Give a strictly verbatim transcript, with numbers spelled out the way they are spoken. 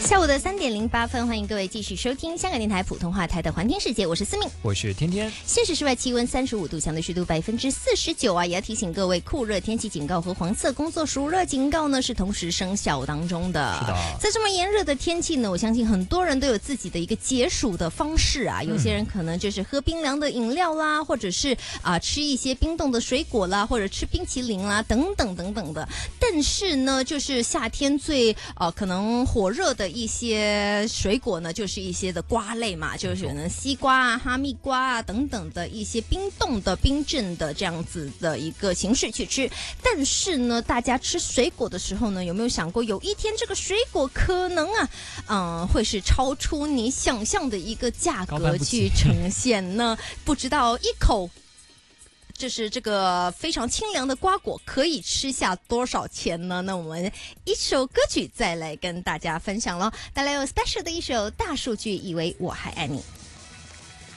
下午的三点零八分，欢迎各位继续收听香港电台普通话台的环听世界，我是思敏， 我是天天。 现时室外气温三十五度，相对湿度百分之四十九啊，也要提醒各位，酷热天气警告和黄色工作暑热警告呢是同时生效当中的。 是的， 在这么炎热的天气呢，我相信很多人都有自己的一个解暑的方式啊，有些人可能就是喝冰凉的饮料啦，或者是啊、呃、吃一些冰冻的水果啦，或者吃冰淇淋啦，等等等等的。但是呢，就是夏天最呃可能火热的一些水果呢，就是一些的瓜类嘛，就是可能西瓜啊、哈密瓜啊等等的一些冰冻的、冰镇的这样子的一个形式去吃。但是呢，大家吃水果的时候呢，有没有想过有一天这个水果可能啊，嗯，会是超出你想象的一个价格去呈现呢？不知道一口。就是这个非常清凉的瓜果可以吃下多少钱呢？那我们一首歌曲再来跟大家分享咯，带来有 special 的一首大数据以为我还爱你。